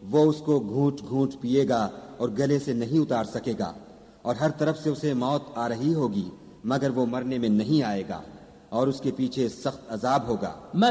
वो उसको घूंट घूंट पिएगा और गले से नहीं उतार सकेगा, और हर तरफ से उसे मौत आ रही होगी, मगर वो मरने में नहीं आएगा, और उसके पीछे सख्त अजाब होगा।